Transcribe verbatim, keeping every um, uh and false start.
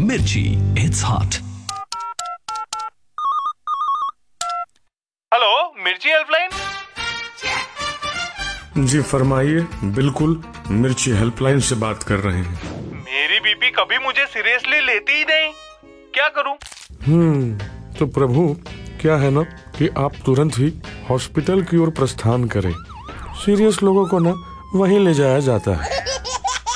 मिर्ची, it's hot. Hello, मिर्ची helpline. जी फरमाइए, बिल्कुल मिर्ची हेल्पलाइन से बात कर रहे हैं। मेरी बीपी कभी मुझे सीरियसली लेती ही नहीं, क्या करूं? हम्म तो प्रभु, क्या है ना कि आप तुरंत ही हॉस्पिटल की ओर प्रस्थान करें। सीरियस लोगों को ना वहीं ले जाया जाता है।